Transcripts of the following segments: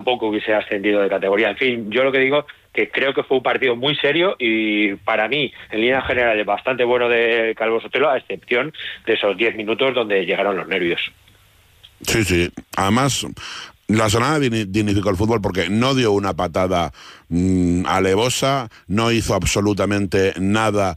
tampoco hubiese ascendido de categoría. En fin, yo lo que digo que creo que fue un partido muy serio y para mí, en líneas generales, bastante bueno de Calvo Sotelo, a excepción de esos 10 minutos donde llegaron los nervios. Sí, sí. Además, la Solana dignificó el fútbol porque no dio una patada alevosa, no hizo absolutamente nada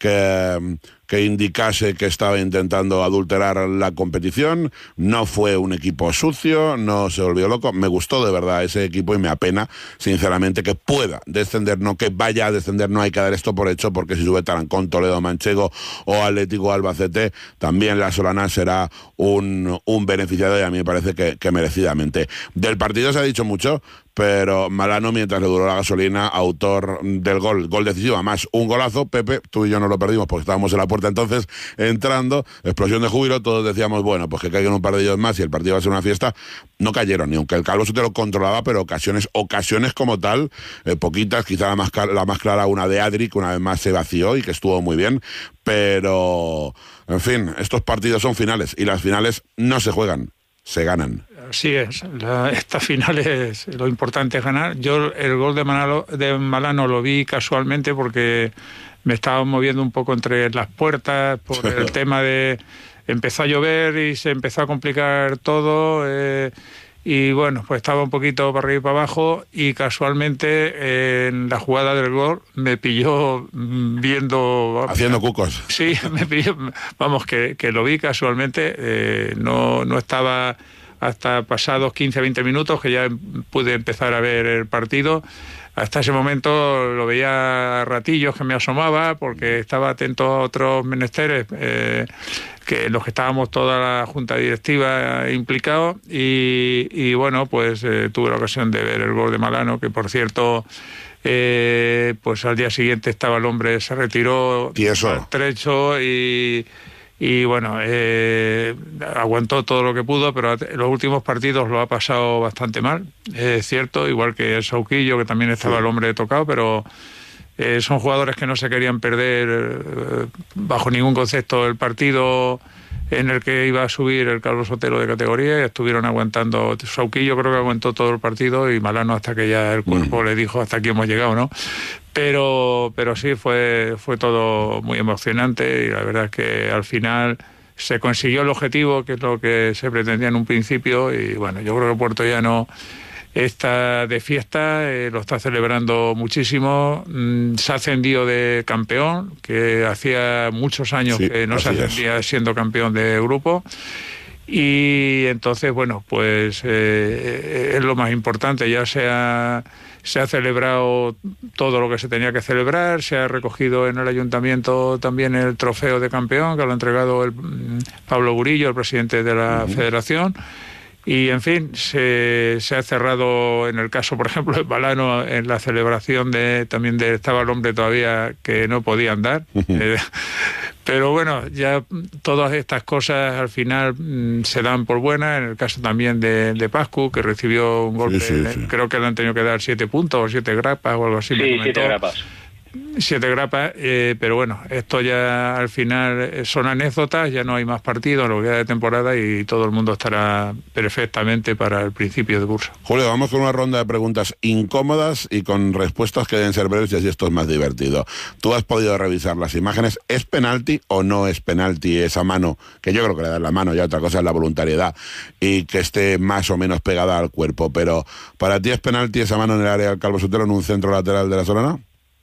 que indicase que estaba intentando adulterar la competición, no fue un equipo sucio, no se volvió loco. Me gustó de verdad ese equipo y me apena, sinceramente, que pueda descender, no que vaya a descender. No hay que dar esto por hecho, porque si sube Tarancón, Toledo, Manchego o Atlético Albacete, también la Solana será un beneficiado, y a mí me parece que merecidamente. Del partido se ha dicho mucho, pero Malano, mientras le duró la gasolina, autor del gol decisivo, además un golazo. Pepe, tú y yo no lo perdimos porque estábamos en la puerta entonces, entrando, explosión de júbilo, todos decíamos, bueno, pues que caigan un par de ellos más y el partido va a ser una fiesta. No cayeron, ni aunque el Calvo Sotelo lo controlaba, pero ocasiones como tal, poquitas, quizá la más clara, una de Adri, que una vez más se vació y que estuvo muy bien, pero, en fin, estos partidos son finales, y las finales no se juegan, se ganan. Así es, esta final lo importante es ganar. Yo el gol de Malano lo vi casualmente porque me estaba moviendo un poco entre las puertas por el tema de... Empezó a llover y se empezó a complicar todo, y bueno, pues estaba un poquito para arriba y para abajo, y casualmente en la jugada del gol me pilló viendo... Haciendo cucos. Sí, me pilló, vamos, que lo vi casualmente, no estaba... hasta pasados 15-20 minutos que ya pude empezar a ver el partido. Hasta ese momento lo veía a ratillos, que me asomaba porque estaba atento a otros menesteres que los que estábamos toda la junta directiva implicados, y bueno, pues tuve la ocasión de ver el gol de Malano, que por cierto pues al día siguiente estaba el hombre, se retiró trecho y bueno, aguantó todo lo que pudo, pero en los últimos partidos lo ha pasado bastante mal, es cierto, igual que el Sauquillo, que también estaba el hombre tocado, pero son jugadores que no se querían perder bajo ningún concepto el partido en el que iba a subir el Calvo Sotelo de categoría, y estuvieron aguantando. Sauquillo creo que aguantó todo el partido, y Malano hasta que ya el cuerpo le dijo hasta aquí hemos llegado, ¿no? Pero sí, fue todo muy emocionante, y la verdad es que al final se consiguió el objetivo, que es lo que se pretendía en un principio, y bueno, yo creo que Puerto Llano está de fiesta, lo está celebrando muchísimo, se ha ascendido de campeón, que hacía muchos años que no se ascendía siendo campeón de grupo. Y entonces, bueno, pues es lo más importante. Ya se ha celebrado todo lo que se tenía que celebrar, se ha recogido en el ayuntamiento también el trofeo de campeón, que lo ha entregado Pablo Burillo, el presidente de la federación. Y, en fin, se ha cerrado, en el caso, por ejemplo, de Balano, en la celebración también estaba el hombre todavía que no podía andar. Pero bueno, ya todas estas cosas al final se dan por buenas. En el caso también de Pascu, que recibió un golpe, creo que le han tenido que dar 7 puntos o 7 grapas o algo así. Sí, 7 grapas. 7 grapas, pero bueno, esto ya al final son anécdotas, ya no hay más partidos en lo que queda de temporada, y todo el mundo estará perfectamente para el principio de curso. Julio, vamos con una ronda de preguntas incómodas y con respuestas que deben ser breves, y así esto es más divertido. Tú has podido revisar las imágenes. ¿Es penalti o no es penalti esa mano? Que yo creo que le dan la mano, ya otra cosa es la voluntariedad y que esté más o menos pegada al cuerpo, pero ¿para ti es penalti esa mano en el área del Calvo Sotelo en un centro lateral de la Solana?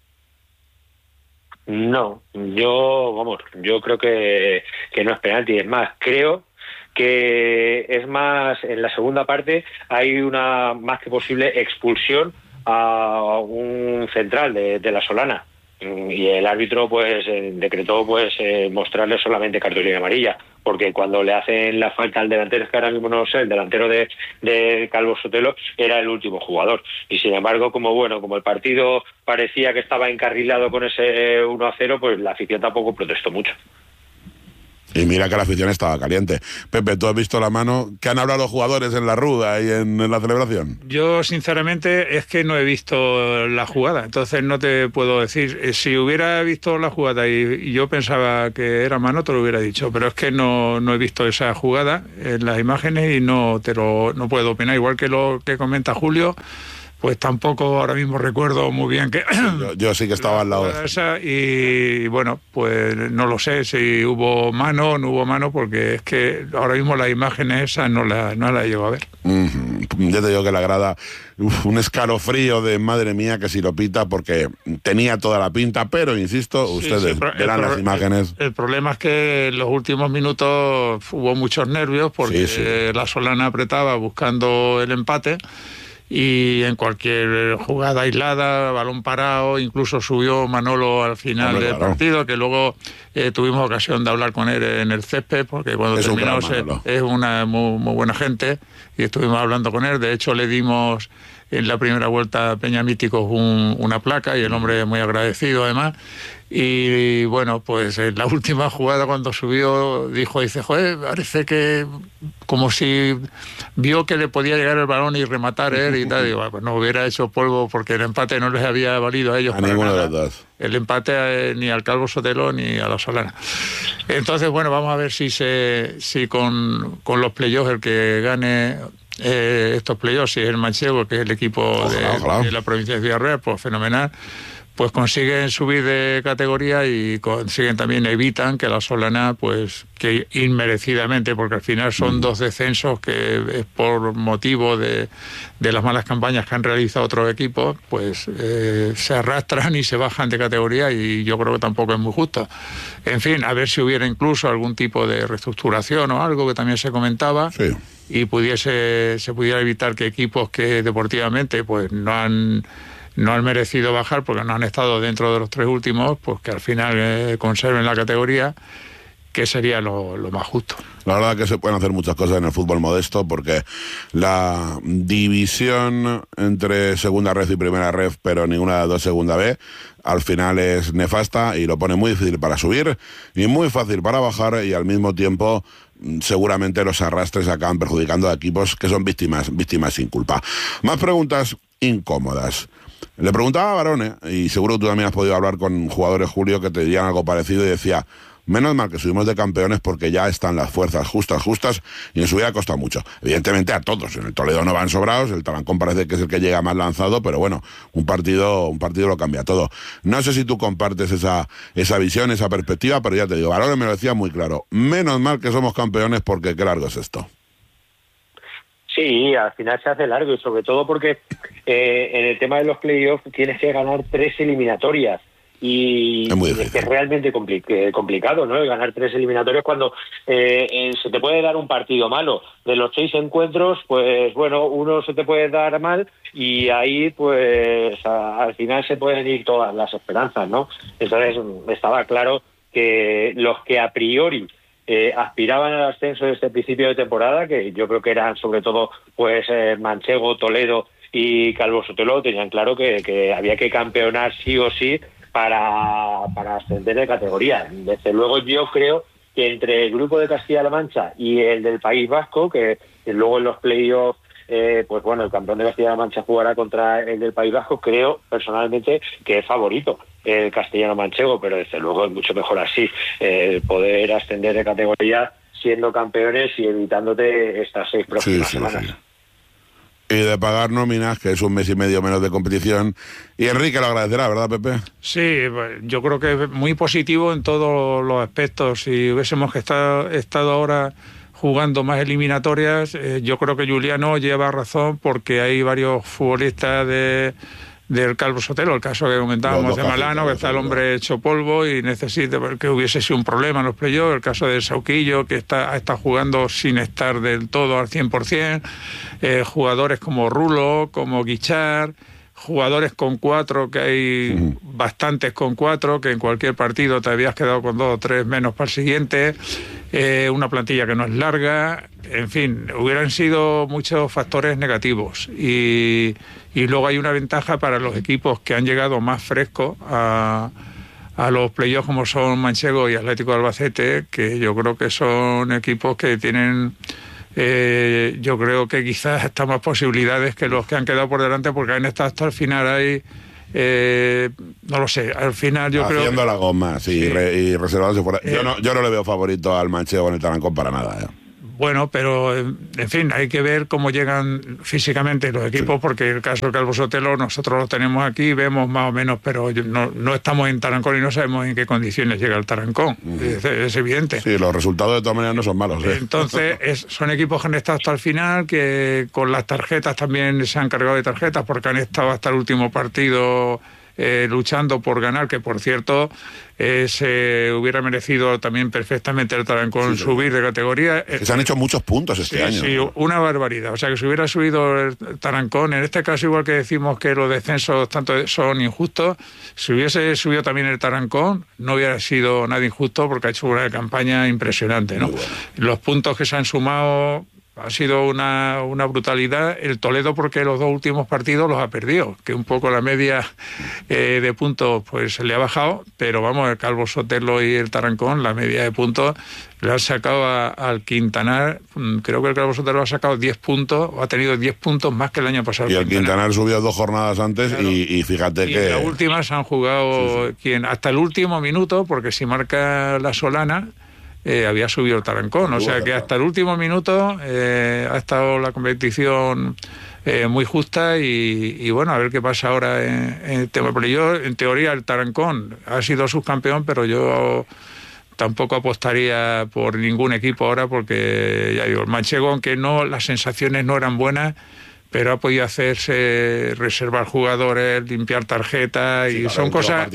No, yo creo que no es penalti. Es más, creo que es más, en la segunda parte hay una más que posible expulsión a un central de la Solana, y el árbitro pues decretó pues mostrarle solamente cartulina amarilla, porque cuando le hacen la falta al delantero, es que ahora mismo no sé, el delantero de Calvo Sotelo era el último jugador, y sin embargo como el partido parecía que estaba encarrilado con ese 1-0, pues la afición tampoco protestó mucho. Y mira que la afición estaba caliente. Pepe, ¿tú has visto la mano que han hablado los jugadores en la ruda y en la celebración? Yo, sinceramente, es que no he visto la jugada, entonces no te puedo decir. Si hubiera visto la jugada y yo pensaba que era mano, te lo hubiera dicho, pero es que no he visto esa jugada en las imágenes y no puedo opinar. Igual que lo que comenta Julio, pues tampoco ahora mismo recuerdo muy bien que... Yo sí que estaba al lado de esa. Y bueno, pues no lo sé si hubo mano o no hubo mano, porque es que ahora mismo las imágenes esas no las he llegado a ver. Yo te digo que la grada, un escalofrío de madre mía que si lo pita, porque tenía toda la pinta, pero insisto, ustedes verán las imágenes. El problema es que en los últimos minutos hubo muchos nervios porque la Solana apretaba buscando el empate. Y en cualquier jugada aislada, balón parado, incluso subió Manolo al final del partido, que luego tuvimos ocasión de hablar con él en el césped, porque cuando terminó es una muy buena gente, y estuvimos hablando con él. De hecho, le dimos en la primera vuelta a Peña Míticos una placa, y el hombre muy agradecido además. Y bueno, pues en la última jugada cuando subió dice, joder, parece que como si vio que le podía llegar el balón y rematar él y tal. Digo, pues no hubiera hecho polvo, porque el empate no les había valido a ellos. A ninguno de los dos. El empate ni al Calvo Sotelo ni a la Solana. Entonces, bueno, vamos a ver si con los playoffs el que gane estos playoffs, si es el Manchego, que es el equipo de la provincia de Villarreal, pues fenomenal. Pues consiguen subir de categoría y evitan que la Solana, pues que inmerecidamente, porque al final son dos descensos que es por motivo de las malas campañas que han realizado otros equipos, pues se arrastran y se bajan de categoría, y yo creo que tampoco es muy justo. En fin, a ver si hubiera incluso algún tipo de reestructuración o algo que también se comentaba. Sí. Y se pudiera evitar que equipos que deportivamente pues no han merecido bajar porque no han estado dentro de los tres últimos, pues que al final conserven la categoría, que sería lo más justo. La verdad que se pueden hacer muchas cosas en el fútbol modesto, porque la división entre segunda ref y primera ref, pero ninguna de las dos segunda B, al final es nefasta y lo pone muy difícil para subir y muy fácil para bajar, y al mismo tiempo seguramente los arrastres acaban perjudicando a equipos que son víctimas sin culpa. Más preguntas incómodas. Le preguntaba a Barone, y seguro que tú también has podido hablar con jugadores, Julio, que te dirían algo parecido, y decía, menos mal que subimos de campeones porque ya están las fuerzas justas, y en su vida costado mucho. Evidentemente a todos, en el Toledo no van sobrados, el Tarancón parece que es el que llega más lanzado, pero bueno, un partido lo cambia todo. No sé si tú compartes esa visión, esa perspectiva, pero ya te digo, Barone me lo decía muy claro, menos mal que somos campeones porque qué largo es esto. Sí, al final se hace largo, y sobre todo porque en el tema de los playoffs tienes que ganar 3 eliminatorias, y es realmente complicado, ¿no? Ganar 3 eliminatorias cuando se te puede dar un partido malo. De los 6 encuentros, pues bueno, uno se te puede dar mal, y ahí pues al final se pueden ir todas las esperanzas, ¿no? Entonces estaba claro que los que a priori aspiraban al ascenso desde el principio de temporada, que yo creo que eran sobre todo pues Manchego, Toledo y Calvo Sotelo, tenían claro que había que campeonar sí o sí para ascender de categoría. Desde luego yo creo que entre el grupo de Castilla-La Mancha y el del País Vasco, que luego en los playoffs pues bueno, el campeón de Castilla-La Mancha jugará contra el del País Vasco, creo personalmente que es favorito el castellano-manchego, pero desde luego es mucho mejor así, poder ascender de categoría siendo campeones y evitándote estas 6 próximas semanas. Sí. Y de pagar nóminas, que es un mes y medio menos de competición, y Enrique lo agradecerá, ¿verdad, Pepe? Sí, yo creo que es muy positivo en todos los aspectos. Si hubiésemos estado ahora jugando más eliminatorias, yo creo que Juliano lleva razón, porque hay varios futbolistas del Calvo Sotelo, el caso que comentábamos de Malano, que está el hombre hecho polvo y necesita, que hubiese sido un problema en los playoffs, el caso de Sauquillo, que está jugando sin estar del todo al 100%, jugadores como Rulo, como Guichard, jugadores con 4, que hay bastantes con 4, que en cualquier partido te habías quedado con 2 o 3 menos para el siguiente, una plantilla que no es larga, en fin, hubieran sido muchos factores negativos, y luego hay una ventaja para los equipos que han llegado más frescos a los playoffs como son Manchego y Atlético de Albacete, que yo creo que son equipos que tienen, yo creo que quizás hasta más posibilidades que los que han quedado por delante, porque han estado hasta el final ahí, no lo sé, al final yo creo haciendo la goma, sí. Y reservándose fuera. Yo no le veo favorito al Manchego en el Tarancón para nada, Bueno, pero en fin, hay que ver cómo llegan físicamente los equipos, porque el caso de Calvo Sotelo nosotros lo tenemos aquí, vemos más o menos, pero no estamos en Tarancón y no sabemos en qué condiciones llega el Tarancón, es evidente. Sí, los resultados de todas maneras no son malos. Entonces, son equipos que han estado hasta el final, que con las tarjetas también se han cargado de tarjetas, porque han estado hasta el último partido luchando por ganar, que por cierto se hubiera merecido también perfectamente el Tarancón subir de categoría. Se han hecho muchos puntos este año. Sí, una barbaridad. O sea, que si hubiera subido el Tarancón, en este caso igual que decimos que los descensos tanto son injustos, si hubiese subido también el Tarancón, no hubiera sido nada injusto, porque ha hecho una campaña impresionante, ¿no? Bueno. Los puntos que se han sumado ha sido una brutalidad. El Toledo, porque los 2 últimos partidos los ha perdido, que un poco la media de puntos pues le ha bajado, pero vamos, el Calvo Sotelo y el Tarancón, la media de puntos le han sacado al Quintanar. Creo que el Calvo Sotelo ha sacado 10 puntos, o ha tenido 10 puntos más que el año pasado. Y el Quintanar subió 2 jornadas antes, claro. y fíjate que... las últimas han jugado hasta el último minuto, porque si marca la Solana... había subido el Tarancón, o sea que hasta el último minuto ha estado la competición muy justa y bueno, a ver qué pasa ahora en el tema. Pero yo, en teoría, el Tarancón ha sido subcampeón, pero yo tampoco apostaría por ningún equipo ahora, porque ya digo, el Manchego, aunque las sensaciones no eran buenas, pero ha podido hacerse reservar jugadores, limpiar tarjetas, y son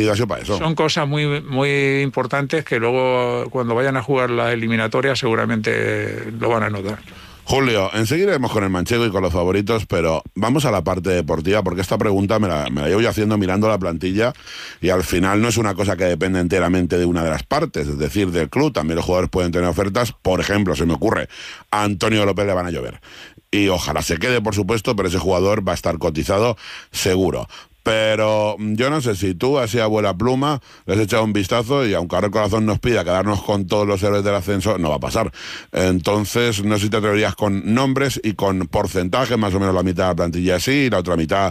cosas muy, muy importantes que luego cuando vayan a jugar la eliminatoria seguramente lo van a notar. Julio, enseguida iremos con el Manchego y con los favoritos, pero vamos a la parte deportiva, porque esta pregunta me la llevo yo haciendo mirando la plantilla, y al final no es una cosa que depende enteramente de una de las partes, es decir, del club. También los jugadores pueden tener ofertas. Por ejemplo, se me ocurre, a Antonio López le van a llover. Y ojalá se quede, por supuesto, pero ese jugador va a estar cotizado seguro. Pero yo no sé si tú, así a vuela pluma, le has echado un vistazo, y aunque ahora el corazón nos pida quedarnos con todos los héroes del ascenso, no va a pasar. Entonces, no sé si te atreverías con nombres y con porcentajes, más o menos la mitad de la plantilla así, y la otra mitad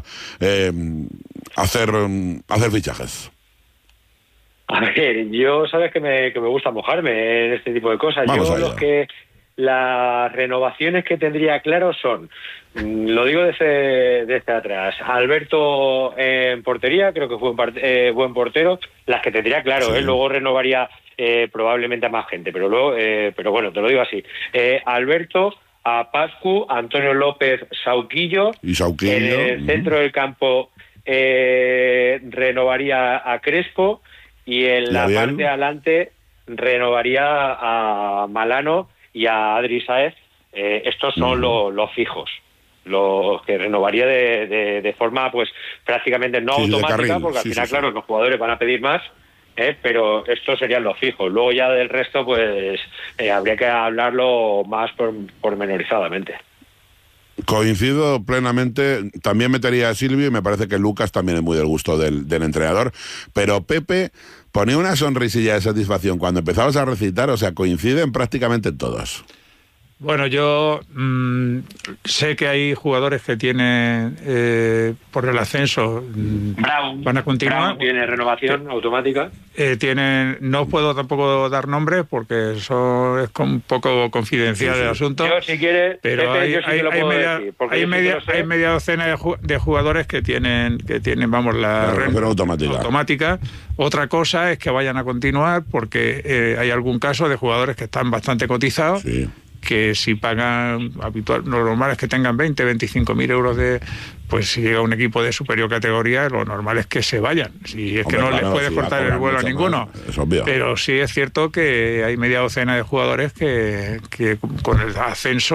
hacer fichajes. A ver, yo sabes que me gusta mojarme en este tipo de cosas. Las renovaciones que tendría claro son, lo digo desde atrás, Alberto en portería, creo que fue buen portero, las que tendría claro, sí. Luego renovaría probablemente a más gente, pero bueno, te lo digo así, Alberto, a Pascu, Antonio López, Sauquillo, en el centro del campo renovaría a Crespo, y en la parte de adelante renovaría a Malano y a Adri Sáez. Estos son los fijos, los que renovaría de forma pues prácticamente no automática, porque al final, claro, los jugadores van a pedir más, pero estos serían los fijos. Luego ya del resto pues habría que hablarlo más pormenorizadamente. Coincido plenamente. También metería a Silvio, y me parece que Lucas también es muy del gusto del entrenador, pero Pepe ponía una sonrisilla de satisfacción cuando empezabas a recitar, o sea, coinciden prácticamente todos. Bueno, yo sé que hay jugadores que tienen por el ascenso van a continuar. Brown tiene renovación automática. No puedo tampoco dar nombres porque eso es un poco confidencial el asunto. Yo, si quieres, pero Pepe, hay media docena de jugadores que tienen vamos, la renovación automática. Otra cosa es que vayan a continuar, porque hay algún caso de jugadores que están bastante cotizados. Sí. Que si pagan lo normal es que tengan 20, 25.000 euros pues si llega un equipo de superior categoría, lo normal es que se vayan. Si es que no les puedes cortar el vuelo a ninguno. Es obvio. Pero sí es cierto que hay media docena de jugadores que con el ascenso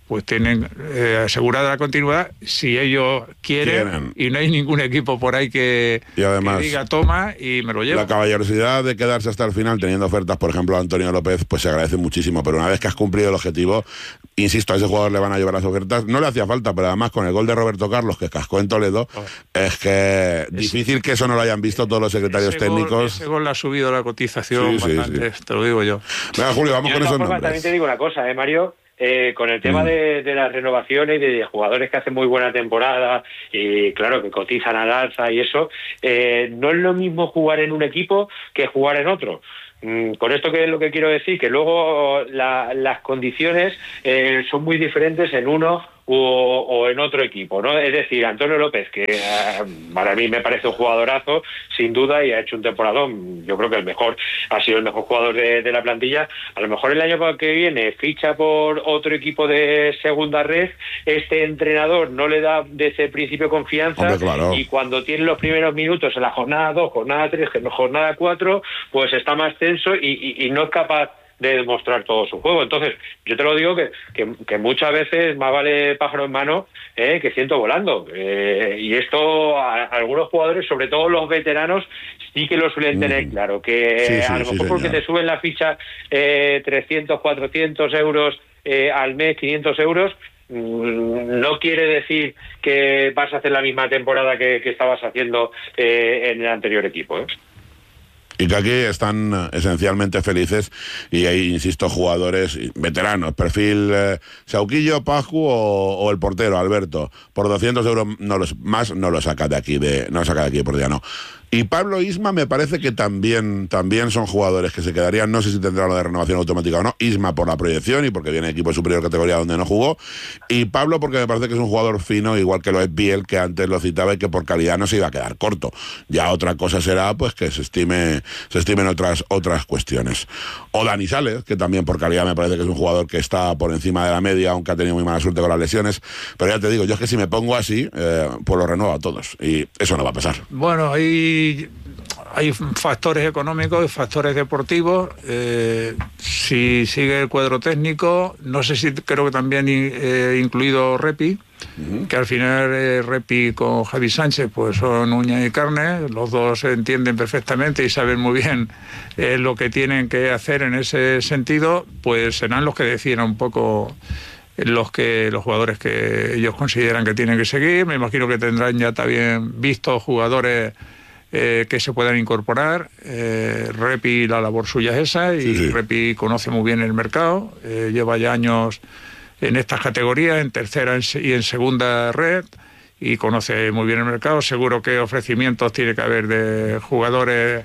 pues tienen asegurada la continuidad si ellos quieren, y no hay ningún equipo por ahí que diga toma y me lo llevo. La caballerosidad de quedarse hasta el final teniendo ofertas, por ejemplo, a Antonio López, pues se agradece muchísimo, pero una vez que has cumplido el objetivo, insisto, a ese jugador le van a llevar las ofertas, no le hacía falta, pero además con el gol de Roberto Carlos que cascó en Toledo, es que difícil que eso no lo hayan visto todos los secretarios técnicos. Ese gol le ha subido la cotización bastante, te lo digo yo. Venga, Julio, vamos con esos nombres. También te digo una cosa, Mario. Con el tema de las renovaciones y de jugadores que hacen muy buena temporada y claro que cotizan al alza y eso, no es lo mismo jugar en un equipo que jugar en otro. Con esto, que es lo que quiero decir, que luego las condiciones son muy diferentes en uno o en otro equipo, ¿no? Es decir, Antonio López, que para mí me parece un jugadorazo, sin duda, y ha hecho un temporadón, yo creo que ha sido el mejor jugador de la plantilla. A lo mejor el año que viene ficha por otro equipo de segunda red, este entrenador no le da desde el principio confianza. Hombre, claro. Y cuando tiene los primeros minutos en la jornada 2, jornada 3, jornada 4, pues está más tenso y no es capaz de demostrar todo su juego. Entonces, yo te lo digo que muchas veces más vale pájaro en mano que ciento volando. Y esto algunos jugadores, sobre todo los veteranos, sí que lo suelen tener claro, que a lo mejor porque te suben la ficha 300, 400 euros al mes, 500 euros, no quiere decir que vas a hacer la misma temporada que estabas haciendo en el anterior equipo, Y que aquí están esencialmente felices y hay, insisto, jugadores veteranos, perfil Sauquillo, Paju o el portero, Alberto. Por 200 euros no lo saca de aquí de Portellano. Y Pablo Isma me parece que también son jugadores que se quedarían, no sé si tendrá lo de renovación automática o no. Isma por la proyección y porque viene equipo de superior categoría donde no jugó, y Pablo porque me parece que es un jugador fino, igual que lo es Biel, que antes lo citaba, y que por calidad no se iba a quedar corto. Ya otra cosa será pues que se estimen otras cuestiones. O Dani Sales, que también por calidad me parece que es un jugador que está por encima de la media, aunque ha tenido muy mala suerte con las lesiones, pero ya te digo, yo es que si me pongo así, pues lo renuevo a todos, y eso no va a pasar. Bueno, hay factores económicos y factores deportivos. Si sigue el cuadro técnico, no sé si creo que también incluido Repi, que al final Repi con Javi Sánchez pues son uña y carne, los dos se entienden perfectamente y saben muy bien lo que tienen que hacer en ese sentido, pues serán los que decidan un poco los jugadores que ellos consideran que tienen que seguir. Me imagino que tendrán ya también vistos jugadores que se puedan incorporar. Repi, la labor suya es esa, y Repi conoce muy bien el mercado, lleva ya años en estas categorías, en tercera y en segunda red, y conoce muy bien el mercado. Seguro que ofrecimientos tiene que haber de jugadores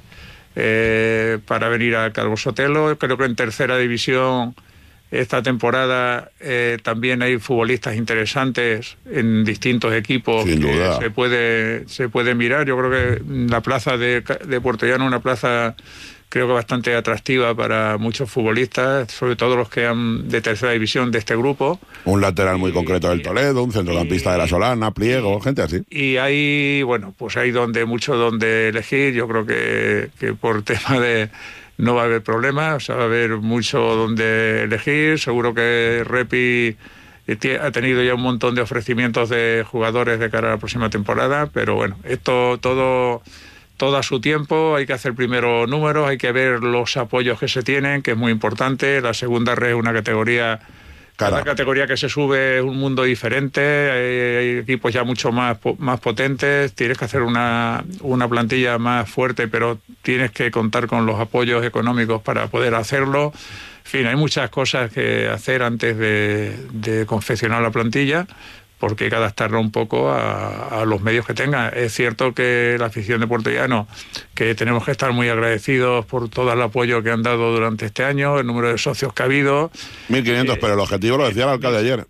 para venir a Calvo Sotelo. Creo que en tercera división esta temporada también hay futbolistas interesantes en distintos equipos que se puede mirar. Yo creo que la plaza de Puertollano es una plaza, creo que bastante atractiva para muchos futbolistas, sobre todo los que han de tercera división de este grupo. Un lateral muy concreto del Toledo, un centrocampista de la Solana, Pliego, gente así. Y hay, bueno, pues hay mucho donde elegir. Yo creo que por tema de no va a haber problemas, o sea, va a haber mucho donde elegir. Seguro que Repi ha tenido ya un montón de ofrecimientos de jugadores de cara a la próxima temporada, pero bueno, esto todo a su tiempo. Hay que hacer primero números, hay que ver los apoyos que se tienen, que es muy importante. La segunda red es una categoría... Cada categoría que se sube es un mundo diferente, hay equipos ya mucho más potentes, tienes que hacer una plantilla más fuerte, pero tienes que contar con los apoyos económicos para poder hacerlo. En fin, hay muchas cosas que hacer antes de confeccionar la plantilla, porque hay que adaptarlo un poco a los medios que tenga. Es cierto que la afición de Puertollano, que tenemos que estar muy agradecidos por todo el apoyo que han dado durante este año, el número de socios que ha habido. 1.500, pero el objetivo lo decía el alcalde ayer.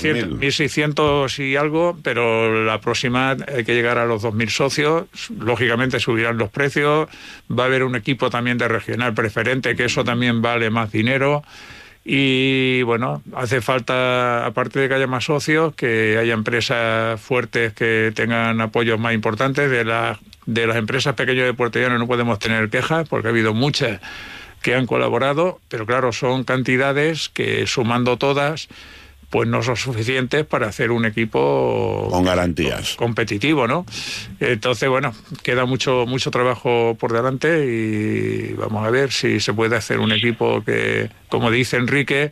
1.600 y algo, pero la próxima hay que llegar a los 2.000 socios. Lógicamente subirán los precios, va a haber un equipo también de regional preferente, que eso también vale más dinero. Y bueno, hace falta, aparte de que haya más socios, que haya empresas fuertes que tengan apoyos más importantes. De las empresas pequeñas de Puertollano no podemos tener quejas, porque ha habido muchas que han colaborado, pero claro, son cantidades que, sumando todas, pues no son suficientes para hacer un equipo con garantías, competitivo, ¿no? Entonces, bueno, queda mucho trabajo por delante y vamos a ver si se puede hacer un equipo que, como dice Enrique,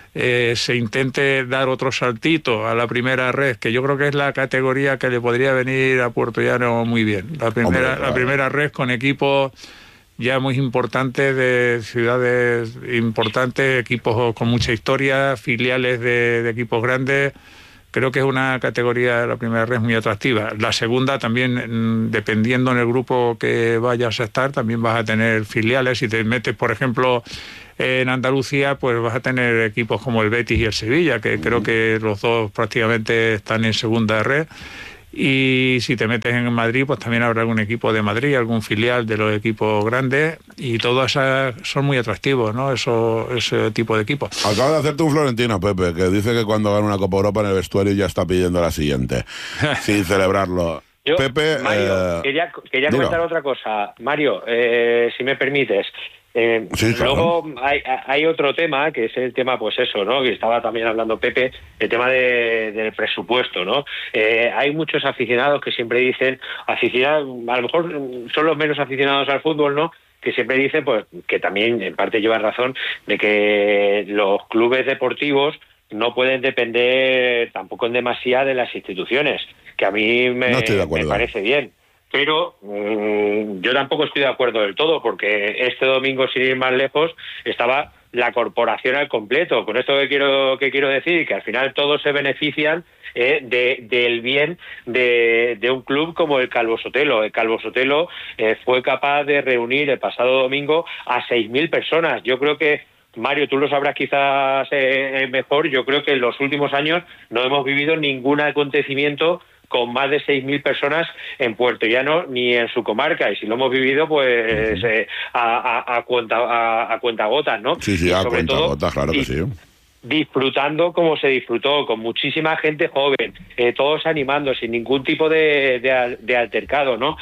se intente dar otro saltito a la primera red, que yo creo que es la categoría que le podría venir a Puertollano muy bien. La primera red con equipos ya muy importantes, de ciudades importantes, equipos con mucha historia, filiales de equipos grandes. Creo que es una categoría, la primera red, muy atractiva. La segunda también, dependiendo en el grupo que vayas a estar, también vas a tener filiales. Si te metes, por ejemplo, en Andalucía, pues vas a tener equipos como el Betis y el Sevilla, que creo que los dos prácticamente están en segunda red. Y si te metes en Madrid, pues también habrá algún equipo de Madrid, algún filial de los equipos grandes, y todos esas son muy atractivos, ¿no? Ese tipo de equipos. Acaba de hacerte un florentino, Pepe, que dice que cuando gana una Copa Europa en el vestuario ya está pidiendo la siguiente, sin celebrarlo. Yo, Pepe, Mario, quería comentar otra cosa. Mario, si me permites. Sí, claro. Luego hay otro tema, que es el tema, pues eso, ¿no? Que estaba también hablando Pepe, el tema del presupuesto, ¿no? Hay muchos aficionados que siempre dicen, aficionados, a lo mejor son los menos aficionados al fútbol, ¿no?, que siempre dicen, pues, que también en parte llevan razón, de que los clubes deportivos no pueden depender tampoco en demasía de las instituciones, que a mí me parece bien. Pero yo tampoco estoy de acuerdo del todo, porque este domingo, sin ir más lejos, estaba la corporación al completo. Con esto que quiero decir, que al final todos se benefician del bien de un club como el Calvo Sotelo. El Calvo Sotelo fue capaz de reunir el pasado domingo a 6.000 personas. Yo creo que, Mario, tú lo sabrás quizás mejor, yo creo que en los últimos años no hemos vivido ningún acontecimiento con más de 6.000 personas en Puertollano ni en su comarca, y si lo hemos vivido, pues a cuentagotas, ¿no? Sí, a cuentagotas, claro que sí. Disfrutando como se disfrutó, con muchísima gente joven, todos animando, sin ningún tipo de altercado, ¿no?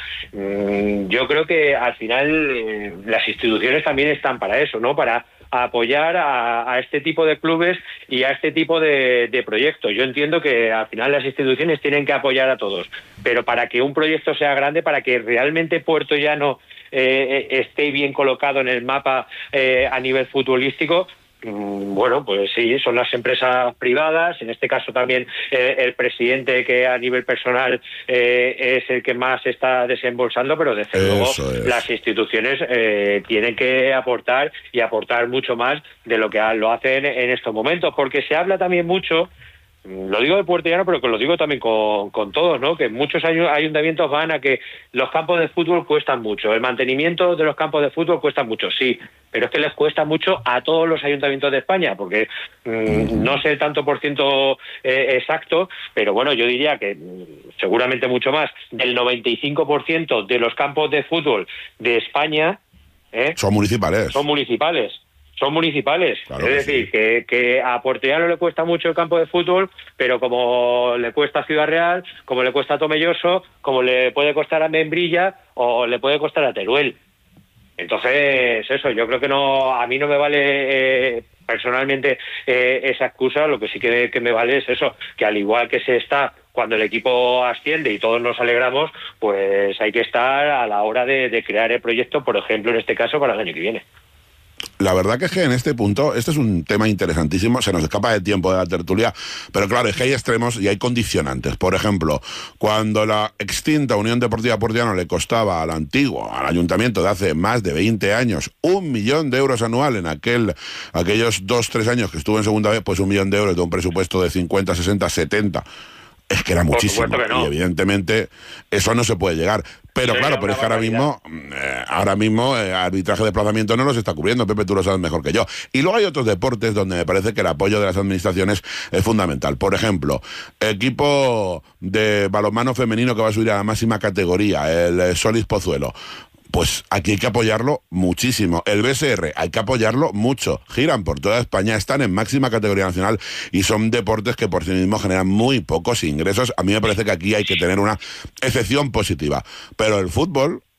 Yo creo que al final las instituciones también están para eso, ¿no? Para apoyar a este tipo de clubes y a este tipo de proyectos. Yo entiendo que al final las instituciones tienen que apoyar a todos, pero para que un proyecto sea grande, para que realmente Puertollano esté bien colocado en el mapa a nivel futbolístico, bueno, pues sí, son las empresas privadas, en este caso también el presidente, que a nivel personal es el que más está desembolsando, pero desde luego las instituciones tienen que aportar, y aportar mucho más de lo que lo hacen en estos momentos, porque se habla también mucho, lo digo de Puertollano, pero que lo digo también con todos, ¿no?, que muchos ayuntamientos van a que los campos de fútbol cuestan mucho, el mantenimiento de los campos de fútbol cuesta mucho, sí, pero es que les cuesta mucho a todos los ayuntamientos de España, porque no sé el tanto por ciento exacto, pero bueno, yo diría que seguramente mucho más, del 95% de los campos de fútbol de España son municipales. Claro, es decir, sí, que a Puertollano le cuesta mucho el campo de fútbol, pero como le cuesta a Ciudad Real, como le cuesta a Tomelloso, como le puede costar a Membrilla o le puede costar a Teruel. Entonces, eso, yo creo que a mí no me vale personalmente esa excusa. Lo que sí que me vale es eso, que al igual que se está cuando el equipo asciende y todos nos alegramos, pues hay que estar a la hora de crear el proyecto, por ejemplo, en este caso, para el año que viene. La verdad que es que en este punto, este es un tema interesantísimo, se nos escapa de tiempo de la tertulia, pero claro, es que hay extremos y hay condicionantes. Por ejemplo, cuando la extinta Unión Deportiva Puertollano le costaba al ayuntamiento de hace más de 20 años, 1 millón de euros anual en aquellos 2-3 años que estuvo en segunda vez, pues 1 millón de euros de un presupuesto de 50, 60, 70... Es que era muchísimo, y evidentemente eso no se puede llegar. Pero claro, pero es que ahora mismo arbitraje de desplazamiento no los está cubriendo. Pepe, tú lo sabes mejor que yo. Y luego hay otros deportes donde me parece que el apoyo de las administraciones es fundamental. Por ejemplo, equipo de balonmano femenino que va a subir a la máxima categoría, el Solís Pozuelo. Pues aquí hay que apoyarlo muchísimo. El BSR hay que apoyarlo mucho. Giran por toda España, están en máxima categoría nacional y son deportes que por sí mismos generan muy pocos ingresos. A mí me parece que aquí hay que tener una excepción positiva. Pero el fútbol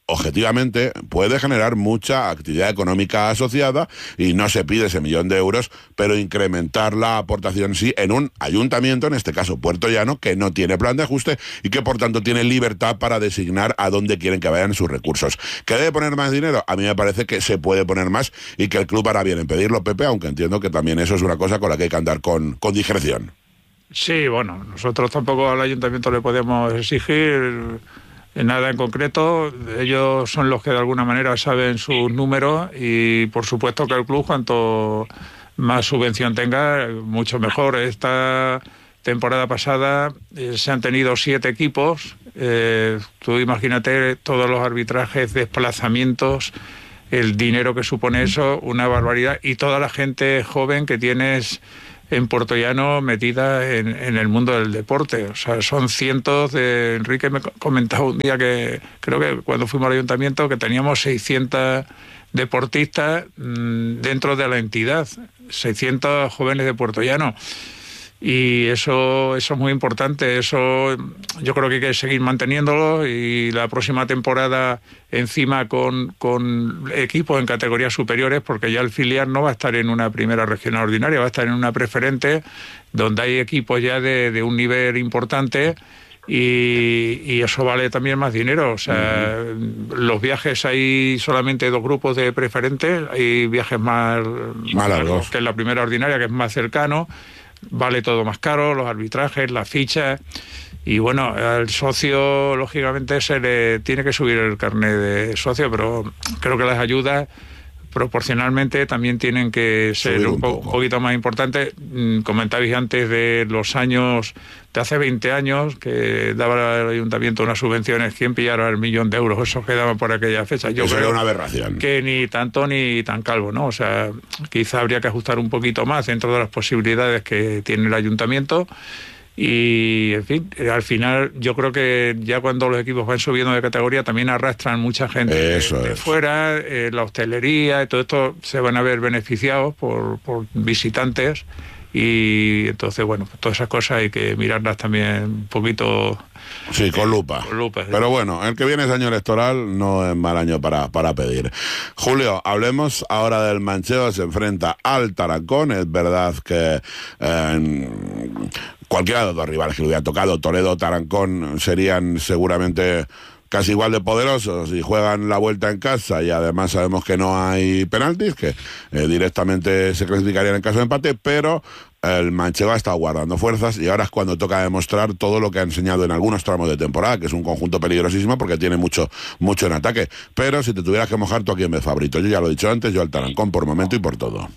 objetivamente puede generar mucha actividad económica asociada y no se pide ese 1 millón de euros, pero incrementar la aportación sí en un ayuntamiento, en este caso Puerto Llano, que no tiene plan de ajuste y que por tanto tiene libertad para designar a dónde quieren que vayan sus recursos. ¿Que debe poner más dinero? A mí me parece que se puede poner más y que el club hará bien en pedirlo, Pepe, aunque entiendo que también eso es una cosa con la que hay que andar con discreción. Sí, bueno, nosotros tampoco al ayuntamiento le podemos exigir nada en concreto. Ellos son los que de alguna manera saben sus números y por supuesto que el club, cuanto más subvención tenga, mucho mejor. Esta temporada pasada se han tenido 7 equipos. Tú imagínate todos los arbitrajes, desplazamientos, el dinero que supone eso, una barbaridad, y toda la gente joven que tienes en Puerto Llano metida en el mundo del deporte. O sea, son cientos de... Enrique me comentaba un día que, creo que cuando fuimos al ayuntamiento, que teníamos 600 deportistas dentro de la entidad, 600 jóvenes de Puerto Llano. Y eso es muy importante. Eso yo creo que hay que seguir manteniéndolo, y la próxima temporada encima con equipos en categorías superiores, porque ya el filial no va a estar en una primera regional ordinaria, va a estar en una preferente, donde hay equipos ya de un nivel importante, y eso vale también más dinero. O sea, los viajes, hay solamente 2 grupos de preferentes, hay viajes más largos que en la primera ordinaria, que es más cercano. Vale todo más caro, los arbitrajes, las fichas, y bueno, al socio lógicamente se le tiene que subir el carnet de socio, pero creo que las ayudas proporcionalmente también tienen que ser un poquito más importantes. Comentabais antes de los años de hace 20 años que daba el ayuntamiento unas subvenciones. ¿Quién pillara el 1 millón de euros? Esos que daban por aquella fecha. Yo eso creo era una aberración. Que ni tanto ni tan calvo, ¿no? O sea, quizá habría que ajustar un poquito más dentro de las posibilidades que tiene el ayuntamiento. Y, en fin, al final yo creo que ya cuando los equipos van subiendo de categoría también arrastran mucha gente de fuera, la hostelería y todo esto se van a ver beneficiados por visitantes, y entonces, bueno, pues todas esas cosas hay que mirarlas también un poquito... Sí, con lupa. Con lupa, sí. Pero bueno, el que viene es año electoral, no es mal año para pedir. Julio, hablemos ahora del Manchego. Se enfrenta al Tarancón. Es verdad que cualquiera de los 2 rivales que le hubiera tocado, Toledo o Tarancón, serían seguramente casi igual de poderosos y juegan la vuelta en casa, y además sabemos que no hay penaltis, que directamente se clasificarían en caso de empate, pero el Manchego ha estado guardando fuerzas y ahora es cuando toca demostrar todo lo que ha enseñado en algunos tramos de temporada, que es un conjunto peligrosísimo porque tiene mucho en ataque. Pero si te tuvieras que mojar, ¿tú a quién ves favorito? Yo ya lo he dicho antes, yo al Tarancón por momento y por todo.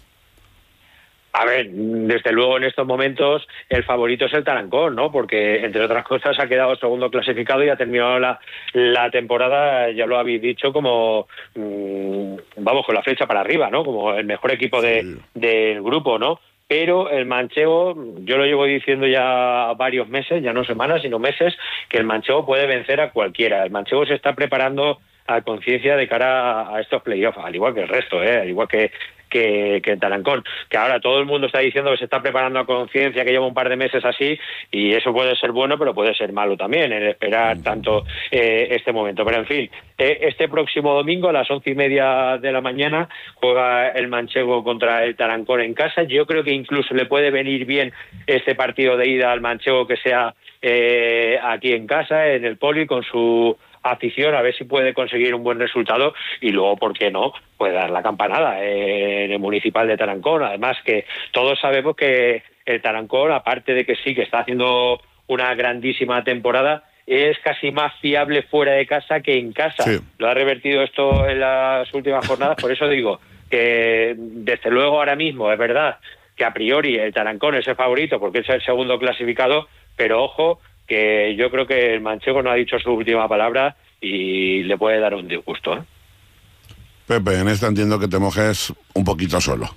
A ver, desde luego en estos momentos el favorito es el Tarancón, ¿no? Porque, entre otras cosas, ha quedado segundo clasificado y ha terminado la temporada, ya lo habéis dicho, como, vamos, con la flecha para arriba, ¿no? Como el mejor equipo del grupo, ¿no? Pero el Manchego, yo lo llevo diciendo ya varios meses, ya no semanas, sino meses, que el Manchego puede vencer a cualquiera. El Manchego se está preparando a conciencia de cara a estos playoffs, al igual que el resto, al igual que el Tarancón, que ahora todo el mundo está diciendo que se está preparando a conciencia, que lleva un par de meses así, y eso puede ser bueno, pero puede ser malo también, el esperar tanto este momento. Pero en fin, este próximo domingo a las 11:30 de la mañana juega el Manchego contra el Tarancón en casa. Yo creo que incluso le puede venir bien este partido de ida al Manchego que sea aquí en casa, en el Poli, con su afición, a ver si puede conseguir un buen resultado, y luego, ¿por qué no?, puede dar la campanada en el Municipal de Tarancón. Además, que todos sabemos que el Tarancón, aparte de que sí que está haciendo una grandísima temporada, es casi más fiable fuera de casa que en casa. Sí. Lo ha revertido esto en las últimas jornadas. Por eso digo que, desde luego, ahora mismo es verdad que a priori el Tarancón es el favorito porque es el segundo clasificado, pero ojo, que yo creo que el Manchego no ha dicho su última palabra y le puede dar un disgusto, ¿eh? Pepe, en esta entiendo que te mojes un poquito solo.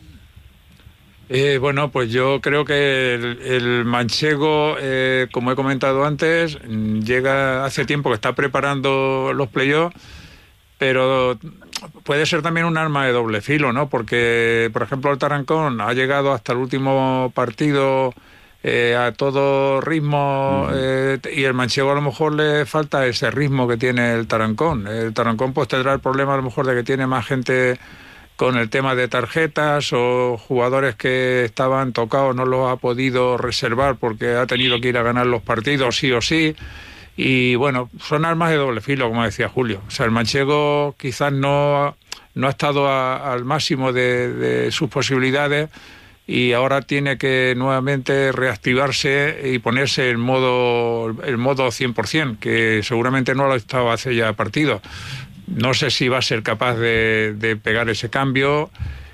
Bueno, pues yo creo que el Manchego, como he comentado antes, llega hace tiempo que está preparando los playoffs, pero puede ser también un arma de doble filo, ¿no? Porque, por ejemplo, el Tarancón ha llegado hasta el último partido a todo ritmo, y el manchego a lo mejor le falta ese ritmo que tiene el Tarancón. El Tarancón pues tendrá el problema a lo mejor de que tiene más gente con el tema de tarjetas, o jugadores que estaban tocados no los ha podido reservar porque ha tenido que ir a ganar los partidos sí o sí. Y bueno, son armas de doble filo, como decía Julio. O sea, el manchego quizás no ha estado al máximo de sus posibilidades, y ahora tiene que nuevamente reactivarse y ponerse el modo 100%, que seguramente no lo ha estado hace ya partidos. No sé si va a ser capaz de pegar ese cambio,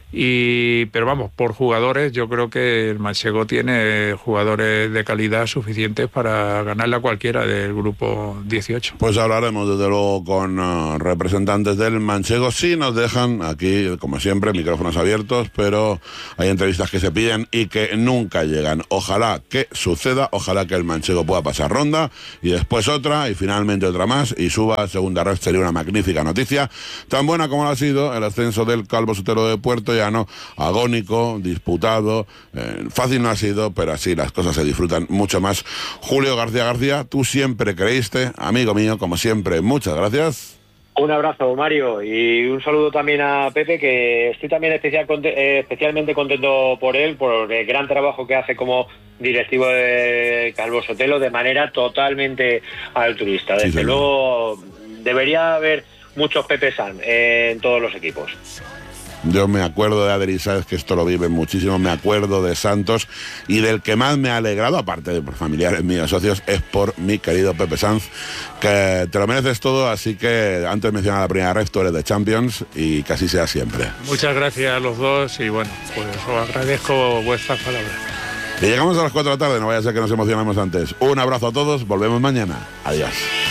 pero vamos, por jugadores, yo creo que el manchego tiene jugadores de calidad suficientes para ganarle a cualquiera del grupo 18. Pues hablaremos desde luego con representantes del manchego. Sí, nos dejan aquí, como siempre, micrófonos abiertos, pero hay entrevistas que se piden y que nunca llegan. Ojalá que suceda, ojalá que el manchego pueda pasar ronda y después otra y finalmente otra más y suba a segunda red. Sería una magnífica noticia, tan buena como lo ha sido el ascenso del Calvo Sotelo de Puerto Llano, agónico, disputado, fácil no ha sido, pero así las cosas se disfrutan mucho más. Julio García, tú siempre creíste, amigo mío, como siempre, muchas gracias. Un abrazo, Mario, y un saludo también a Pepe, que estoy también especialmente contento por él, por el gran trabajo que hace como directivo de Calvo Sotelo de manera totalmente altruista. Desde luego debería haber muchos Pepe San en todos los equipos. Yo me acuerdo de Adri, sabes que esto lo vive muchísimo, me acuerdo de Santos, y del que más me ha alegrado, aparte de por familiares míos, socios, es por mi querido Pepe Sanz, que te lo mereces todo, así que antes mencionaba la primera ref, tú eres de Champions, y que así sea siempre. Muchas gracias a los dos, y bueno, pues os agradezco vuestras palabras. Y llegamos a las 4 de la tarde, no vaya a ser que nos emocionemos antes. Un abrazo a todos, volvemos mañana. Adiós.